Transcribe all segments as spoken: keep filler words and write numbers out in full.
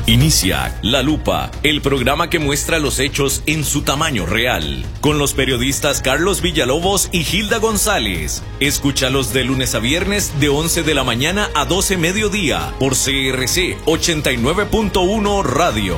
Inicia La Lupa, el programa que muestra los hechos en su tamaño real, con los periodistas Carlos Villalobos y Gilda González. Escúchalos de lunes a viernes de once de la mañana a doce mediodía por C R C ochenta y nueve punto uno Radio.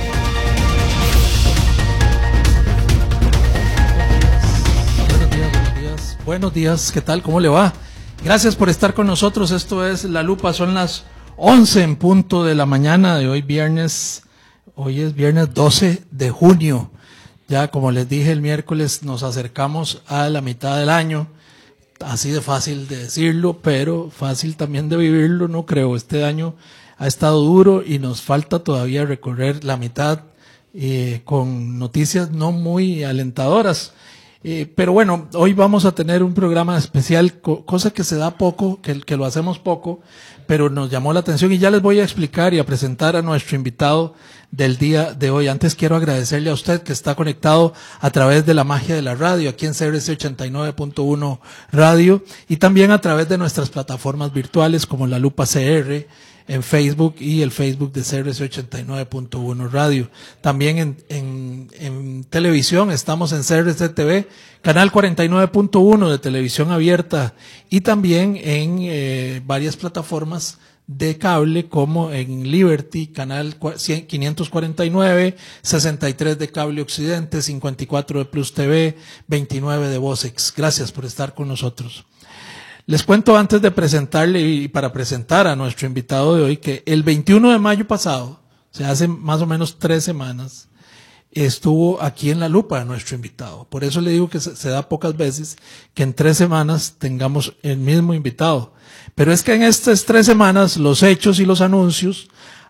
Buenos días, buenos días. Buenos días, ¿qué tal? ¿Cómo le va? Gracias por estar con nosotros. Esto es La Lupa, son las once en punto de la mañana de hoy viernes, hoy es viernes doce de junio, ya como les dije el miércoles nos acercamos a la mitad del año, así de fácil de decirlo, pero fácil también de vivirlo, no creo, este año ha estado duro y nos falta todavía recorrer la mitad eh, con noticias no muy alentadoras. Eh, pero bueno, hoy vamos a tener un programa especial, co cosa que se da poco, que, que lo hacemos poco, pero nos llamó la atención y ya les voy a explicar y a presentar a nuestro invitado del día de hoy. Antes quiero agradecerle a usted que está conectado a través de la magia de la radio, aquí en C R C ochenta y nueve punto uno Radio, y también a través de nuestras plataformas virtuales como La Lupa C R, en Facebook y el Facebook de C R C ochenta y nueve punto uno Radio. También en, en, en televisión estamos en C R C T V, canal cuarenta y nueve punto uno de televisión abierta, y también en eh, varias plataformas de cable como en Liberty, canal quinientos cuarenta y nueve, sesenta y tres de Cable Occidente, cincuenta y cuatro de Plus T V, veintinueve de Vocex. Gracias por estar con nosotros. Les cuento antes de presentarle y para presentar a nuestro invitado de hoy que el veintiuno de mayo pasado, o sea, hace más o menos tres semanas, estuvo aquí en La Lupa nuestro invitado. Por eso le digo que se, se da pocas veces que en tres semanas tengamos el mismo invitado. Pero es que en estas tres semanas los hechos y los anuncios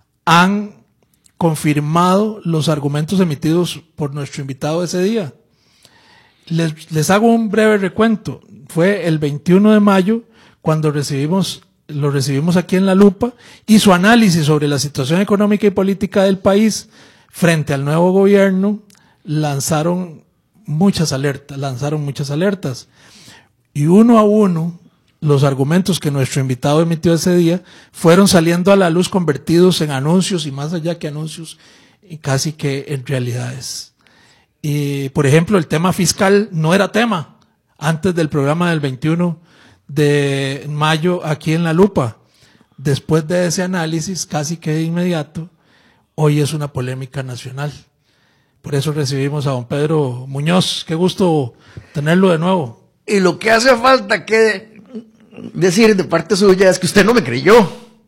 han confirmado los argumentos emitidos por nuestro invitado ese día. Les, les hago un breve recuento. Fue el veintiuno de mayo cuando recibimos, lo recibimos aquí en La Lupa y su análisis sobre la situación económica y política del país frente al nuevo gobierno lanzaron muchas alertas, lanzaron muchas alertas. Y uno a uno, los argumentos que nuestro invitado emitió ese día fueron saliendo a la luz convertidos en anuncios y más allá que anuncios, casi que en realidades. Y, por ejemplo, el tema fiscal no era tema antes del programa del veintiuno de mayo aquí en La Lupa. Después de ese análisis, casi que de inmediato, hoy es una polémica nacional. Por eso recibimos a don Pedro Muñoz. Qué gusto tenerlo de nuevo. Y lo que hace falta que decir de parte suya es que usted no me creyó.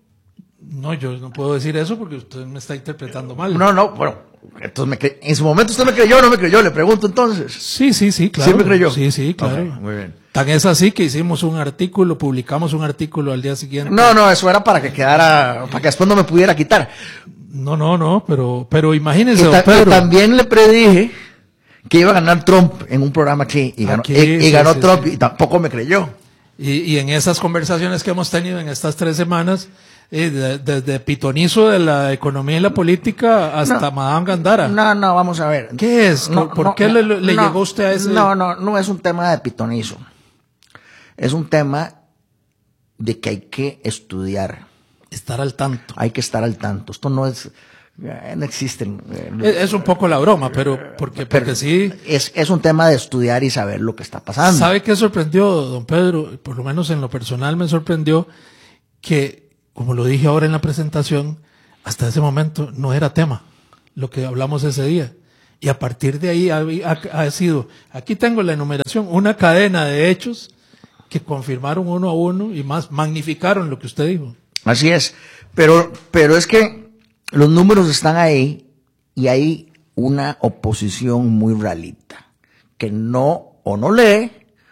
No, yo no puedo decir eso porque usted me está interpretando mal. No, no, bueno. Entonces me cre... en su momento usted me creyó o no me creyó, le pregunto entonces. Sí, sí, sí, claro. ¿Sí me creyó? Sí, sí, claro. Okay, muy bien. Tan es así que hicimos un artículo, publicamos un artículo al día siguiente. No, no, eso era para que quedara, para que después no me pudiera quitar. No, no, no, pero, pero imagínense, y don ta Pedro. Y también le predije que iba a ganar Trump en un programa aquí y ganó, aquí, y, y sí, ganó sí, Trump sí. y tampoco me creyó. Y, y en esas conversaciones que hemos tenido en estas tres semanas, eh, desde de, de pitonizo de la economía y la política hasta no, Madame Gandara. No, no, vamos a ver. ¿Qué es? No, ¿Por no, qué no, le, le no, llegó usted a ese? No, no, no es un tema de pitonizo. Es un tema de que hay que estudiar. Estar al tanto. Hay que estar al tanto. Esto no es... No existen. Es, es un poco la broma, pero porque, porque pero sí. Es, es un tema de estudiar y saber lo que está pasando. ¿Sabe qué sorprendió, don Pedro? Por lo menos en lo personal me sorprendió que, como lo dije ahora en la presentación, hasta ese momento no era tema lo que hablamos ese día. Y a partir de ahí ha, ha, ha sido, aquí tengo la enumeración, una cadena de hechos que confirmaron uno a uno y más magnificaron lo que usted dijo. Así es, pero, pero es que los números están ahí y hay una oposición muy realita que no, o no lee,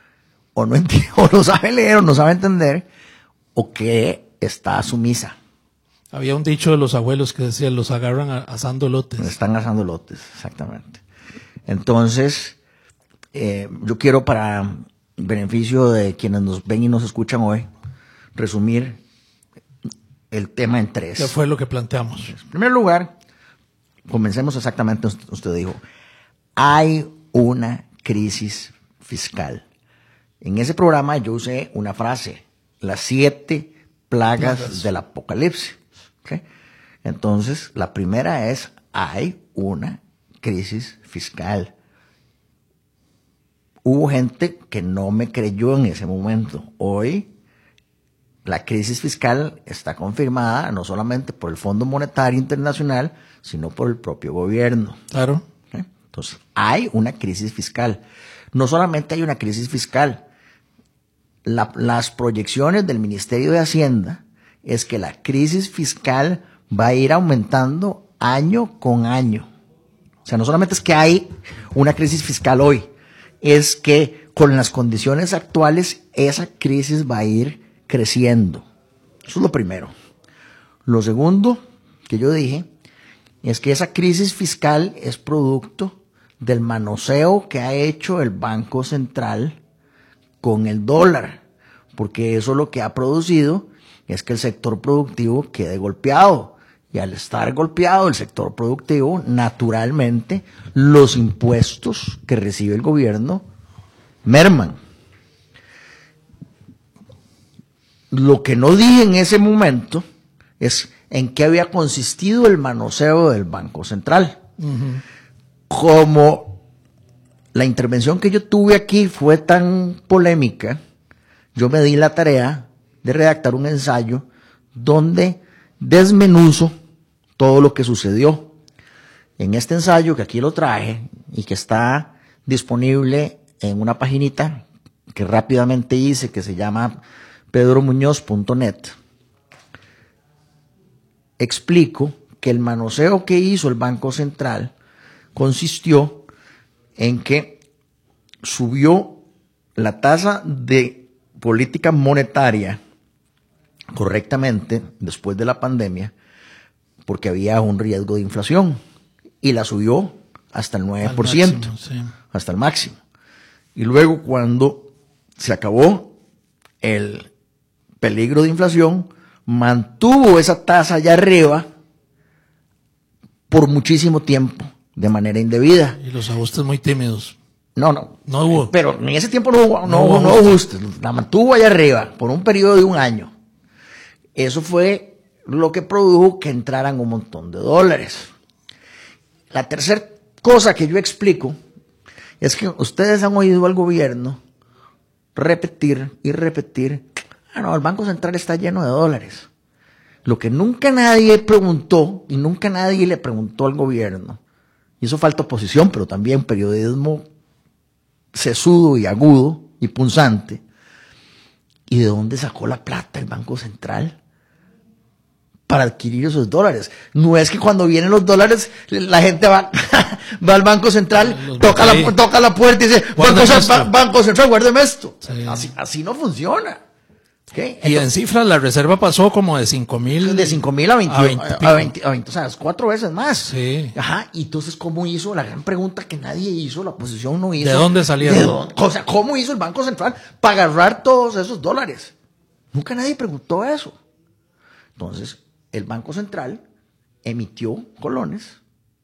o no entiende, o no sabe leer, o no sabe entender, o que está sumisa. Había un dicho de los abuelos que decía, los agarran asando lotes. Están asando lotes, exactamente. Entonces, eh, yo quiero, para beneficio de quienes nos ven y nos escuchan hoy, resumir el tema en tres. ¿Qué fue lo que planteamos? En primer lugar, comencemos exactamente, usted dijo, hay una crisis fiscal. En ese programa yo usé una frase, las siete plagas, plagas. del apocalipsis. ¿Okay? Entonces, la primera es, hay una crisis fiscal. Hubo gente que no me creyó en ese momento. Hoy, la crisis fiscal está confirmada no solamente por el Fondo Monetario Internacional, sino por el propio gobierno. Claro. ¿Eh? Entonces, hay una crisis fiscal. No solamente hay una crisis fiscal, la, las proyecciones del Ministerio de Hacienda es que la crisis fiscal va a ir aumentando año con año. O sea, no solamente es que hay una crisis fiscal hoy, es que con las condiciones actuales esa crisis va a ir creciendo. Eso es lo primero. Lo segundo que yo dije es que esa crisis fiscal es producto del manoseo que ha hecho el Banco Central con el dólar, porque eso lo que ha producido es que el sector productivo quede golpeado. Y al estar golpeado el sector productivo, naturalmente, los impuestos que recibe el gobierno merman. Lo que no dije en ese momento es en qué había consistido el manoseo del Banco Central. Uh-huh. Como la intervención que yo tuve aquí fue tan polémica, yo me di la tarea de redactar un ensayo donde desmenuzo todo lo que sucedió. En este ensayo, que aquí lo traje y que está disponible en una paginita que rápidamente hice, que se llama pedro muñoz punto net, explico que el manoseo que hizo el Banco Central consistió en que subió la tasa de política monetaria correctamente después de la pandemia porque había un riesgo de inflación y la subió hasta el nueve por ciento, máximo, sí. hasta el máximo. Y luego cuando se acabó el peligro de inflación, mantuvo esa tasa allá arriba por muchísimo tiempo, de manera indebida. Y los ajustes muy tímidos. No, no. No hubo. Pero en ese tiempo no hubo, no, no hubo, no hubo ajustes. La mantuvo allá arriba por un periodo de un año. Eso fue lo que produjo que entraran un montón de dólares. La tercera cosa que yo explico es que ustedes han oído al gobierno repetir y repetir, ah, no, el Banco Central está lleno de dólares. Lo que nunca nadie preguntó y nunca nadie le preguntó al gobierno, y eso falta oposición, pero también periodismo sesudo y agudo y punzante, ¿y de dónde sacó la plata el Banco Central para adquirir esos dólares? No es que cuando vienen los dólares la gente va, va al Banco Central, toca la, toca la puerta y dice, Banco, Central, Banco Central, guárdeme esto. Sí. Así, así no funciona. ¿Okay? Y entonces, en cifras la reserva pasó como de cinco mil. De cinco mil a veinte, a veinte, a veinte, a veinte, o sea, cuatro veces más. Sí. Ajá, y entonces, ¿cómo hizo? La gran pregunta que nadie hizo, la oposición no hizo. ¿De dónde salieron? ¿De dónde? O sea, ¿cómo hizo el Banco Central para agarrar todos esos dólares? Nunca nadie preguntó eso. Entonces, el Banco Central emitió colones.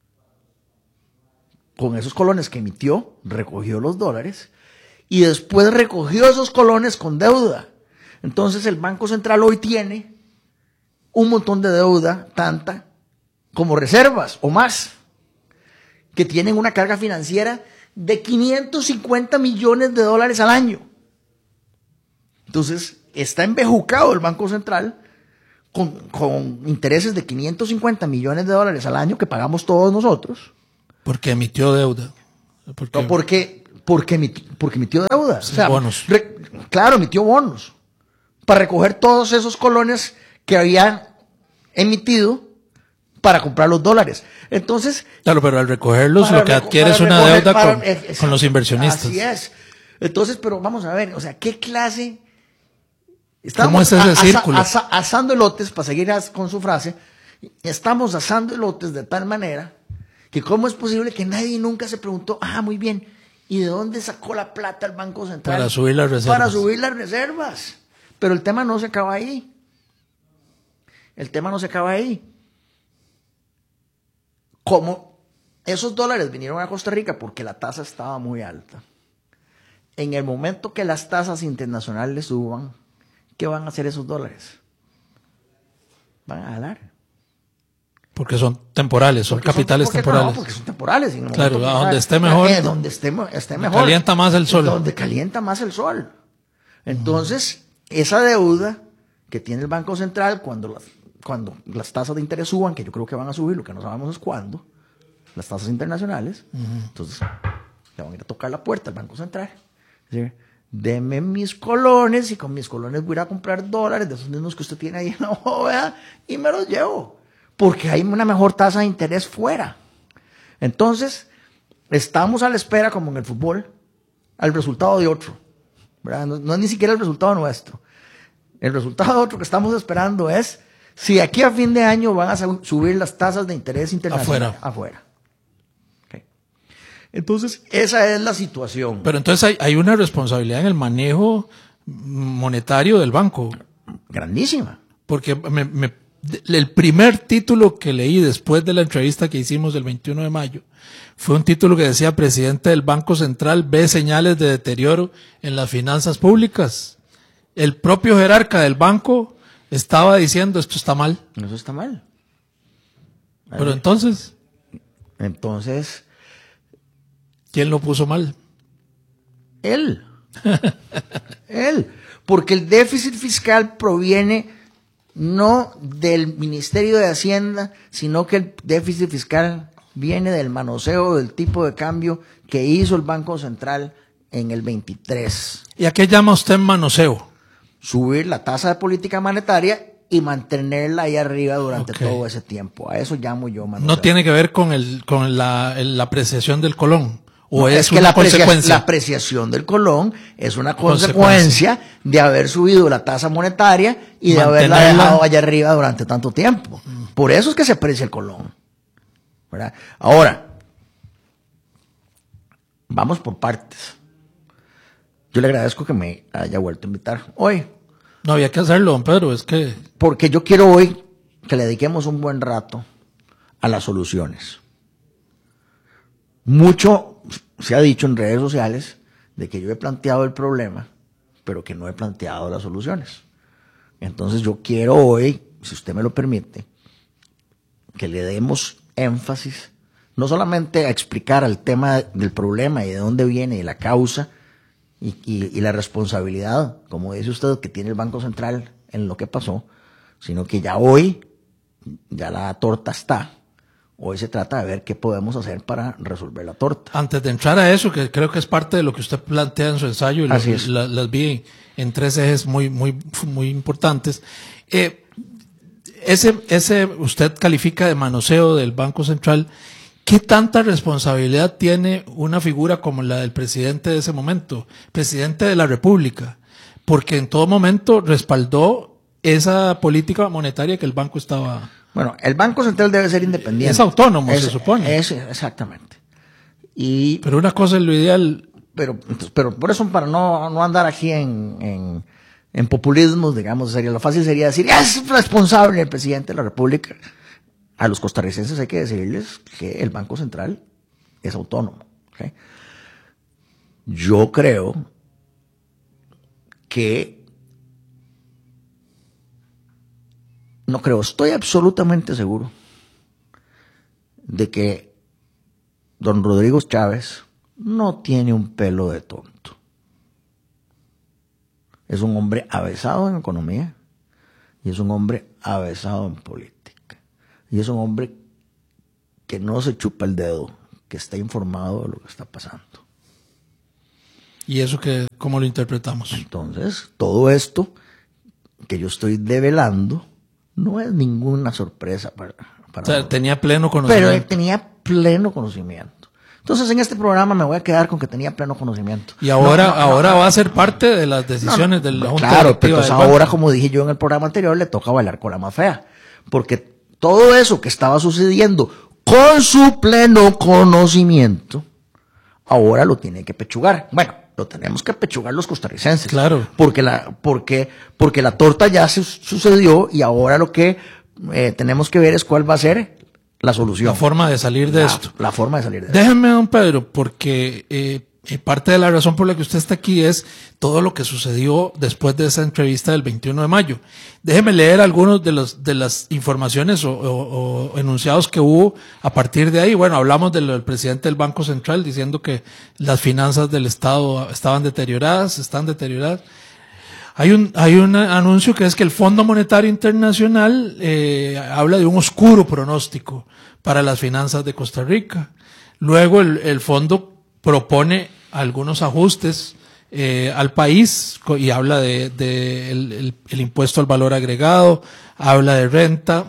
Con esos colones que emitió, recogió los dólares y después recogió esos colones con deuda. Entonces el Banco Central hoy tiene un montón de deuda, tanta como reservas o más, que tienen una carga financiera de quinientos cincuenta millones de dólares al año. Entonces está embejucado el Banco Central con, con intereses de quinientos cincuenta millones de dólares al año que pagamos todos nosotros. Porque emitió deuda. Porque, no, porque, porque, emitió, porque emitió deuda. Sí, o sea, bonos. Re, claro, emitió bonos para recoger todos esos colones que habían emitido para comprar los dólares. Entonces, claro, pero al recogerlos lo que adquiere es una recoger, deuda para, con, es, con los inversionistas. Así es. Entonces, pero vamos a ver, o sea, ¿qué clase? Estamos ¿Cómo es ese asa, círculo? Asa, asando elotes, para seguir as, con su frase, estamos asando elotes de tal manera que cómo es posible que nadie nunca se preguntó, ah, muy bien, ¿y de dónde sacó la plata el Banco Central? Para subir las reservas. Para subir las reservas. Pero el tema no se acaba ahí. El tema no se acaba ahí. Como esos dólares vinieron a Costa Rica porque la tasa estaba muy alta, en el momento que las tasas internacionales suban, ¿qué van a hacer esos dólares? Van a jalar. Porque son temporales, son Porque capitales porque temporales. No, porque son temporales. Y en el Claro, momento a donde que- esté mejor. Eh, donde esté, esté mejor. Calienta más el sol. Donde calienta más el sol. Entonces, esa deuda que tiene el Banco Central cuando las, cuando las tasas de interés suban, que yo creo que van a subir, lo que no sabemos es cuándo, las tasas internacionales, uh-huh. Entonces le van a ir a tocar la puerta al Banco Central. Es decir, deme mis colones y con mis colones voy a ir a comprar dólares de esos mismos que usted tiene ahí en la bóveda y me los llevo. Porque hay una mejor tasa de interés fuera. Entonces, estamos a la espera, como en el fútbol, al resultado de otro. ¿Verdad? No, no es ni siquiera el resultado nuestro. El resultado de otro que estamos esperando es si aquí a fin de año van a subir las tasas de interés internacional afuera. afuera. Okay. Entonces, esa es la situación. Pero entonces hay, hay una responsabilidad en el manejo monetario del banco. Grandísima. Porque me, me, el primer título que leí después de la entrevista que hicimos el veintiuno de mayo fue un título que decía: presidente del Banco Central ve señales de deterioro en las finanzas públicas. El propio jerarca del banco estaba diciendo: esto está mal. Eso está mal. Pero ver. entonces... Entonces... ¿Quién lo puso mal? Él. Él. Porque el déficit fiscal proviene no del Ministerio de Hacienda, sino que el déficit fiscal viene del manoseo del tipo de cambio que hizo el Banco Central en el veintitrés. ¿Y a qué llama usted manoseo? Subir la tasa de política monetaria y mantenerla ahí arriba durante okay. todo ese tiempo. A eso llamo yo manoseo. No tiene que ver con el con la, la apreciación del colón. ¿O no, es, es que una la, aprecia consecuencia? la apreciación del colón es una consecuencia, consecuencia de haber subido la tasa monetaria y de haberla dejado allá arriba durante tanto tiempo. Mm. Por eso es que se aprecia el colón. ¿Verdad? Ahora, vamos por partes. Yo le agradezco que me haya vuelto a invitar hoy. No había que hacerlo, don Pedro, es que... Porque yo quiero hoy que le dediquemos un buen rato a las soluciones. Mucho se ha dicho en redes sociales de que yo he planteado el problema, pero que no he planteado las soluciones. Entonces yo quiero hoy, si usted me lo permite, que le demos énfasis, no solamente a explicar el tema del problema y de dónde viene y la causa y, y, y la responsabilidad, como dice usted, que tiene el Banco Central en lo que pasó, sino que ya hoy, ya la torta está. Hoy se trata de ver qué podemos hacer para resolver la torta. Antes de entrar a eso, que creo que es parte de lo que usted plantea en su ensayo, y Así lo, es. la, las vi en tres ejes muy, muy, muy importantes. Eh, ese, ese usted califica de manoseo del Banco Central. ¿Qué tanta responsabilidad tiene una figura como la del presidente de ese momento, presidente de la República? Porque en todo momento respaldó esa política monetaria que el banco estaba... Bueno, el Banco Central debe ser independiente. Es autónomo, es, se supone. Es, exactamente. Y, pero una cosa es lo ideal. Pero, pero por eso, para no, no andar aquí en, en, en populismos, digamos, sería lo fácil sería decir, es responsable el presidente de la República. A los costarricenses hay que decirles que el Banco Central es autónomo. ¿Okay? Yo creo que No creo, estoy absolutamente seguro de que don Rodrigo Chávez no tiene un pelo de tonto. Es un hombre avesado en economía y es un hombre avesado en política. Y es un hombre que no se chupa el dedo, que está informado de lo que está pasando. ¿Y eso que, cómo lo interpretamos? Entonces, todo esto que yo estoy develando no es ninguna sorpresa para, para o sea, nosotros. Tenía pleno conocimiento. Pero él tenía pleno conocimiento. Entonces, en este programa me voy a quedar con que tenía pleno conocimiento. Y ahora, no, no, ahora no, va a ser parte de las decisiones no, de la no, Junta Claro, Directiva pero entonces ahora, banco. Como dije yo en el programa anterior, le toca bailar con la más fea. Porque todo eso que estaba sucediendo con su pleno conocimiento, ahora lo tiene que pechugar. Bueno, lo tenemos que pechugar los costarricenses. Claro. Porque la, porque, porque la torta ya se sucedió y ahora lo que eh, tenemos que ver es cuál va a ser la solución. La forma de salir de la, esto. La forma de salir de Déjenme, don Pedro, porque eh, Y parte de la razón por la que usted está aquí es todo lo que sucedió después de esa entrevista del veintiuno de mayo. Déjeme leer algunos de los de las informaciones o, o, o enunciados que hubo a partir de ahí. Bueno, hablamos del, del presidente del Banco Central diciendo que las finanzas del Estado estaban deterioradas, están deterioradas. Hay un hay un anuncio que es que el Fondo Monetario Internacional eh, habla de un oscuro pronóstico para las finanzas de Costa Rica. Luego el, el fondo propone algunos ajustes eh, al país y habla de, de el, el, el impuesto al valor agregado, habla de renta.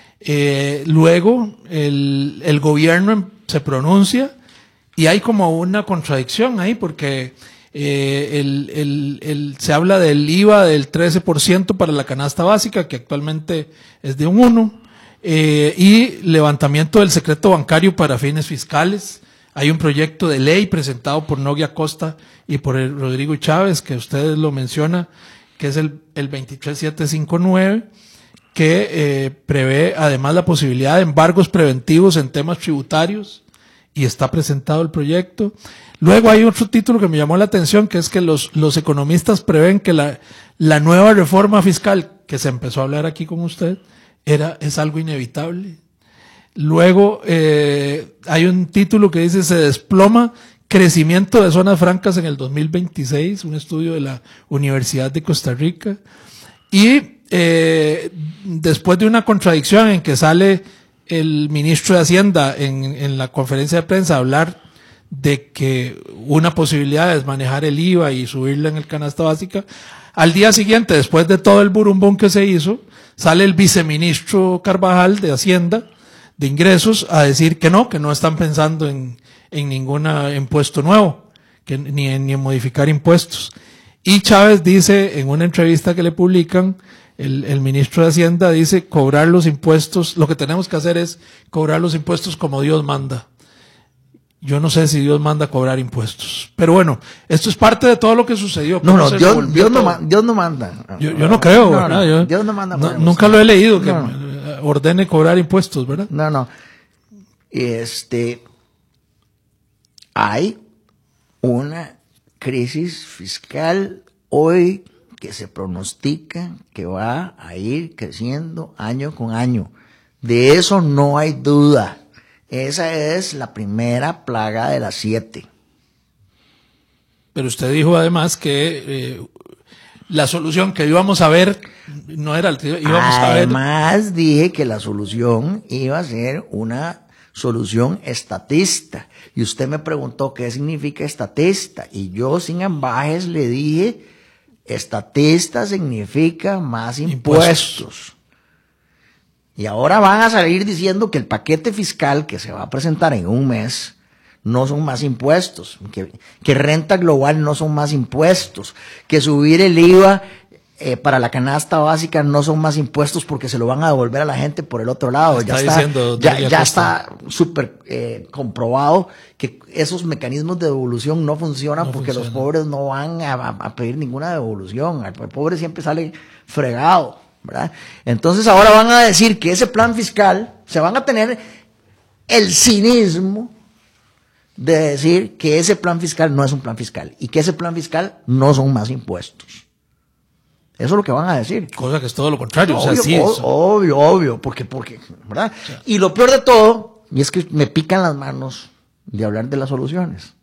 Eh, luego el, el gobierno se pronuncia y hay como una contradicción ahí porque eh, el, el, el, se habla del I V A del trece por ciento para la canasta básica, que actualmente es de un uno por ciento, eh, y levantamiento del secreto bancario para fines fiscales. Hay un proyecto de ley presentado por Nogui Acosta y por el Rodrigo Chávez, que ustedes lo mencionan, que es el, el veintitrés mil setecientos cincuenta y nueve, que eh, prevé además la posibilidad de embargos preventivos en temas tributarios, y está presentado el proyecto. Luego hay otro título que me llamó la atención, que es que los, los economistas prevén que la, la nueva reforma fiscal, que se empezó a hablar aquí con usted, era, es algo inevitable. Luego eh, hay un título que dice: se desploma crecimiento de zonas francas en el dos mil veintiséis, un estudio de la Universidad de Costa Rica. Y eh, después de una contradicción en que sale el ministro de Hacienda en, en la conferencia de prensa a hablar de que una posibilidad es manejar el I V A y subirla en el canasta básica, al día siguiente, después de todo el burumbón que se hizo, sale el viceministro Carvajal de Hacienda, de Ingresos, a decir que no, que no están pensando en, en ningún impuesto nuevo, que ni en, ni en modificar impuestos. Y Chávez dice en una entrevista que le publican, el, el ministro de Hacienda dice: cobrar los impuestos, lo que tenemos que hacer es cobrar los impuestos como Dios manda. Yo no sé si Dios manda a cobrar impuestos. Pero bueno, esto es parte de todo lo que sucedió. No, no, Dios, Dios, no Dios no manda. Yo, yo no creo, no, ¿verdad? No, yo, Dios no manda. No, nunca lo he leído, que no. ordene cobrar impuestos, ¿verdad? No, no. Este, hay una crisis fiscal hoy que se pronostica que va a ir creciendo año con año. De eso no hay duda. Esa es la primera plaga de las siete. Pero usted dijo además que eh, la solución que íbamos a ver no era el íbamos a ver. Además dije que la solución iba a ser una solución estatista. Y usted me preguntó qué significa estatista. Y yo sin ambajes le dije: estatista significa más impuestos. impuestos. Y ahora van a salir diciendo que el paquete fiscal que se va a presentar en un mes no son más impuestos, que, que renta global no son más impuestos, que subir el I V A eh, para la canasta básica no son más impuestos porque se lo van a devolver a la gente por el otro lado. Está ya está, ya, ya está súper eh, comprobado que esos mecanismos de devolución no funcionan no porque funciona. Los pobres no van a, a pedir ninguna devolución. El pobre siempre sale fregado, ¿verdad? Entonces ahora van a decir que ese plan fiscal, se van a tener el cinismo de decir que ese plan fiscal no es un plan fiscal y que ese plan fiscal no son más impuestos. Eso es lo que van a decir. Cosa que es todo lo contrario. Obvio, o sea, sí, o, obvio, obvio, porque, porque, ¿verdad? O sea, y lo peor de todo, y es que me pican las manos de hablar de las soluciones.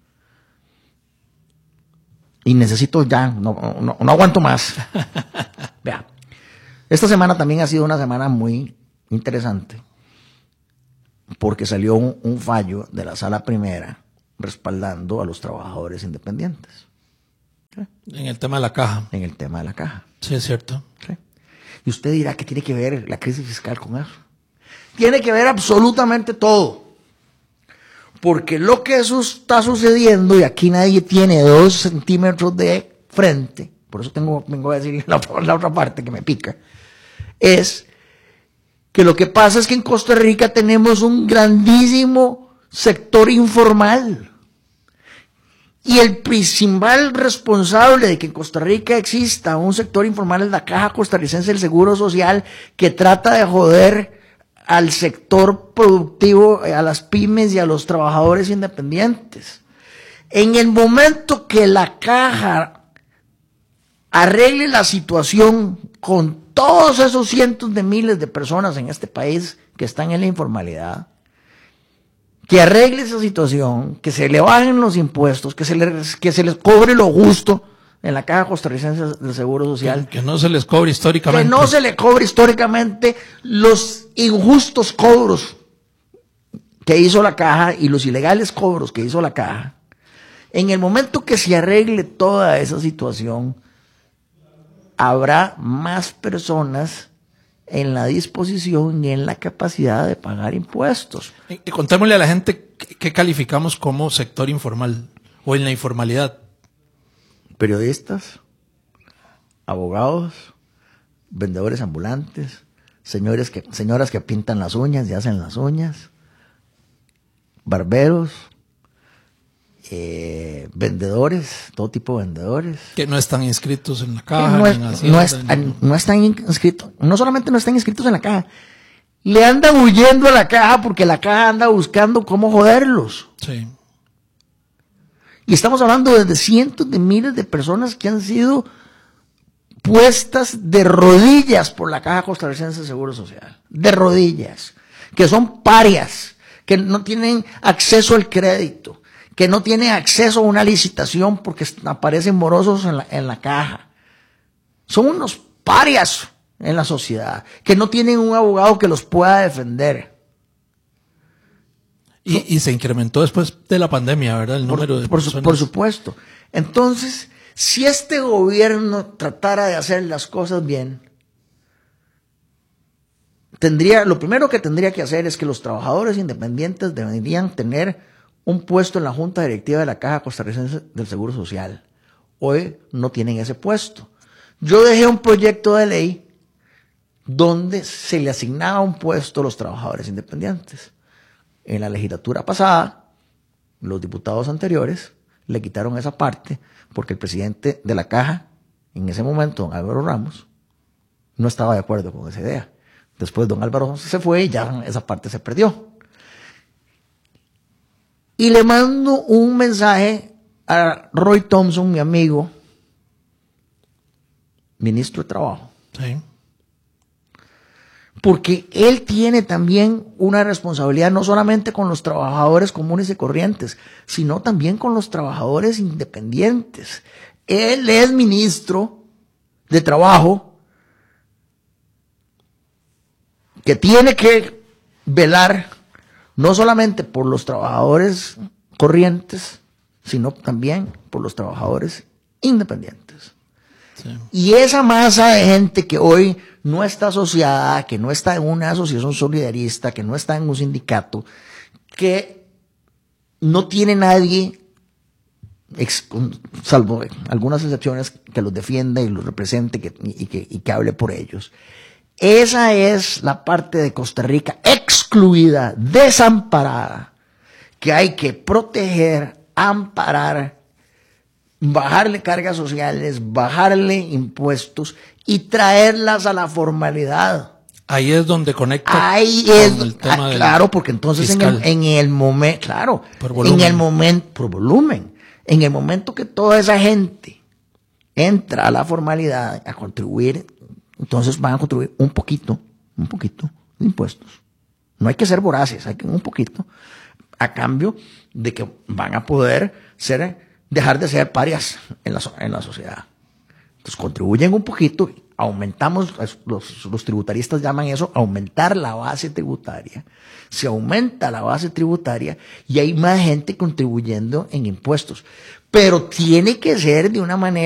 Y necesito ya, no, no, no aguanto más. Vea, esta semana también ha sido una semana muy interesante, porque salió un, un fallo de la Sala Primera respaldando a los trabajadores independientes. ¿Sí? En el tema de la caja. En el tema de la caja. Sí, es cierto. ¿Sí? Y usted dirá que tiene que ver la crisis fiscal con eso. Tiene que ver absolutamente todo. Porque lo que eso está sucediendo, y aquí nadie tiene dos centímetros de frente, por eso tengo, vengo a decir la, la otra parte que me pica, es que lo que pasa es que en Costa Rica tenemos un grandísimo sector informal. Y el principal responsable de que en Costa Rica exista un sector informal es la Caja Costarricense del Seguro Social, que trata de joder al sector productivo, a las pymes y a los trabajadores independientes. En el momento que la caja arregle la situación con todos esos cientos de miles de personas en este país que están en la informalidad, que arregle esa situación, que se le bajen los impuestos, que se les, que se les cobre lo justo en la Caja Costarricense del Seguro Social. Que, que no se les cobre históricamente. Que no se le cobre históricamente los injustos cobros que hizo la Caja y los ilegales cobros que hizo la Caja. En el momento que se arregle toda esa situación, habrá más personas en la disposición y en la capacidad de pagar impuestos. Y, y contémosle a la gente qué calificamos como sector informal o en la informalidad. Periodistas, abogados, vendedores ambulantes, señores que, señoras que pintan las uñas y hacen las uñas, barberos, eh, vendedores, todo tipo de vendedores. Que no están inscritos en la caja. No, es, ni en Hacienda, no, es, ni... no están inscritos, no solamente no están inscritos en la caja, le andan huyendo a la caja porque la caja anda buscando cómo joderlos. Sí. Y estamos hablando de cientos de miles de personas que han sido puestas de rodillas por la Caja Costarricense de Seguro Social. De rodillas. Que son parias, que no tienen acceso al crédito, que no tienen acceso a una licitación porque aparecen morosos en la, en la caja. Son unos parias en la sociedad, que no tienen un abogado que los pueda defender. Y, y se incrementó después de la pandemia, ¿verdad? El número por, de por, personas. Por supuesto. Entonces, si este gobierno tratara de hacer las cosas bien, tendría, lo primero que tendría que hacer es que los trabajadores independientes deberían tener un puesto en la Junta Directiva de la Caja Costarricense del Seguro Social. Hoy no tienen ese puesto. Yo dejé un proyecto de ley donde se le asignaba un puesto a los trabajadores independientes. En la legislatura pasada, los diputados anteriores le quitaron esa parte porque el presidente de la Caja, en ese momento, don Álvaro Ramos, no estaba de acuerdo con esa idea. Después don Álvaro se fue y ya esa parte se perdió. Y le mando un mensaje a Roy Thompson, mi amigo, ministro de Trabajo. Sí. Porque él tiene también una responsabilidad no solamente con los trabajadores comunes y corrientes, sino también con los trabajadores independientes. Él es ministro de Trabajo que tiene que velar no solamente por los trabajadores corrientes, sino también por los trabajadores independientes. Sí. Y esa masa de gente que hoy no está asociada, que no está en una asociación solidarista, que no está en un sindicato, que no tiene nadie, ex, salvo algunas excepciones, que los defienda y los represente que, y, que, y que hable por ellos. Esa es la parte de Costa Rica excluida, desamparada, que hay que proteger, amparar, bajarle cargas sociales, bajarle impuestos y traerlas a la formalidad. Ahí es donde conecta Ahí con es, el tema ah, del claro, porque entonces en el, en el momento, claro, en el momento, por volumen, en el momento que toda esa gente entra a la formalidad a contribuir, entonces van a contribuir un poquito, un poquito de impuestos. No hay que ser voraces, hay que un poquito, a cambio de que van a poder ser, dejar de ser parias en la, en la sociedad. Entonces contribuyen un poquito, aumentamos, los, los tributaristas llaman eso, aumentar la base tributaria. Se aumenta la base tributaria y hay más gente contribuyendo en impuestos. Pero tiene que ser de una manera